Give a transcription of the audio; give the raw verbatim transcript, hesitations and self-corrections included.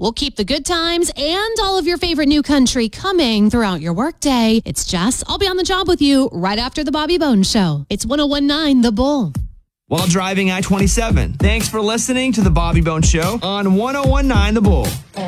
We'll keep the good times and all of your favorite new country coming throughout your workday. It's Jess. I'll be on the job with you right after the Bobby Bones Show. It's one oh one point nine The Bull. While driving I twenty-seven. Thanks for listening to the Bobby Bones Show on one oh one point nine The Bull.